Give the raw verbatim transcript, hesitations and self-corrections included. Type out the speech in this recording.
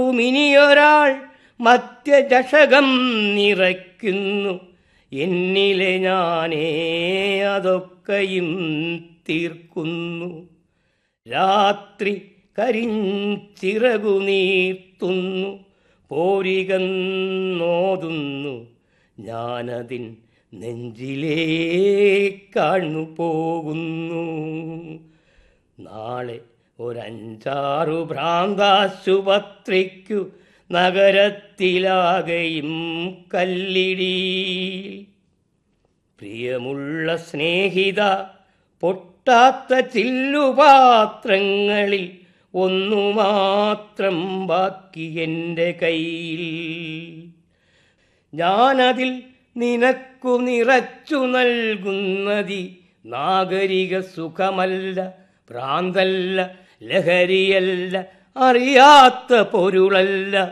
ഇനിയൊരാൾ മദ്യചഷകം നിറയ്ക്കുന്നു, എന്നിലെ ഞാനേ അതൊക്കെയും തീർക്കുന്നു. രാത്രി കരിഞ്ചിറകു നീർത്തുന്നു, പോരികന്നോതുന്നു, ഞാനതിൻ നെഞ്ചിലേക്കാണു പോകുന്നു. നാളെ ഒരഞ്ചാറു ഭ്രാന്താശുപത്രിക്കു നഗരത്തിലാകെയും കല്ലിടി. പ്രിയമുള്ള സ്നേഹിത, പൊട്ടാത്ത ചില്ലുപാത്രങ്ങളിൽ ഒന്നു മാത്രം ബാക്കി എൻ്റെ കയ്യിൽ. ഞാനതിൽ നിനക്കു നിറച്ചു നൽകുന്നതി നാഗരിക സുഖമല്ല, ഭ്രാന്തല്ല, ലഹരിയല്ല, അറിയാത്ത പൊരുളല്ല.